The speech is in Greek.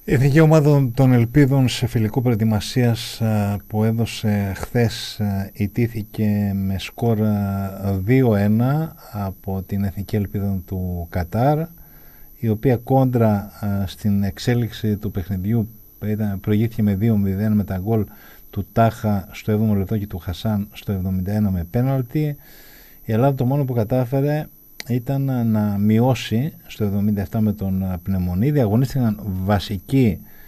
Η Εθνική Ομάδα των Ελπίδων σε φιλικό προετοιμασίας που έδωσε χθες ιτήθηκε με σκορ 2-1 από την Εθνική Ελπίδα του Κατάρ, η οποία κόντρα στην εξέλιξη του παιχνιδιού προηγήθηκε με 2-0 με τα γκολ του Τάχα στο 7ο λεπτό και του Χασάν στο 71 με πέναλτι. Η Ελλάδα το μόνο που κατάφερε ήταν να μειώσει στο 77 με τον Πνευμονίδη. Αγωνίστηκαν βασικοί